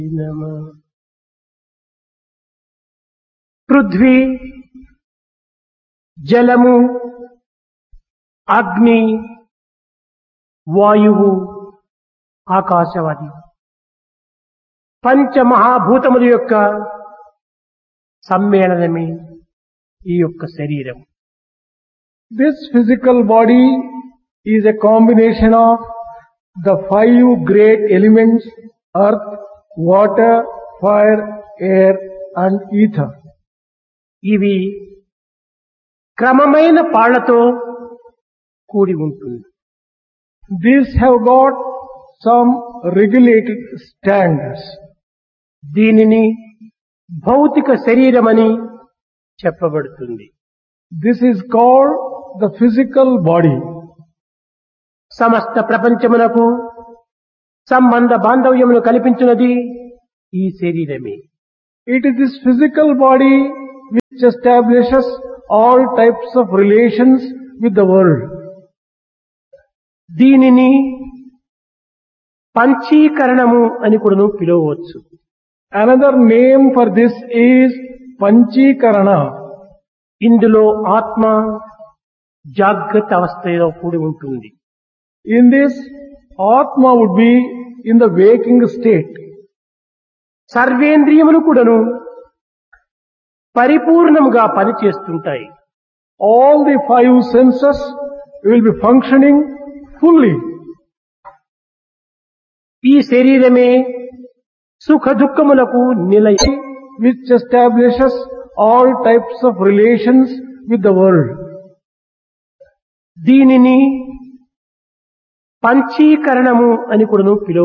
పృథ్వీ జలము అగ్ని వాయువు ఆకాశవాది పంచమహాభూతముల యొక్క సమ్మేళనమే ఈ యొక్క శరీరం. This physical body is a combination of the five great elements: earth, water, fire, air and ether. ఇవి క్రమమైన పాళ్లతో కూడి ఉంటుంది. These have got some regulated standards. దీనిని భౌతిక శరీరమని చెప్పబడుతుంది. This is called the physical body. సమస్త ప్రపంచమునకు సంబంధ బాంధవ్యమును కల్పించినది ఈ శరీరమే. It is this physical body which establishes all types of relations with the world. దీనిని పంచీకరణము అని కూడా పిలువవచ్చు. Another name for this is Panchikarana. ఇందులో ఆత్మ జాగ్రత్త అవస్థలో కూడి ఉంటుంది. In this, Atma would be in the waking state. సర్వేంద్రియములు కూడాను పరిపూర్ణముగా పనిచేస్తుంటాయి. All the five senses will be functioning fully. ఈ శరీరమే సుఖ దుఃఖములకు నిలయం, Which establishes all types of relations with the world. దీనిని పంచీకరణము అని కూడా పిలువ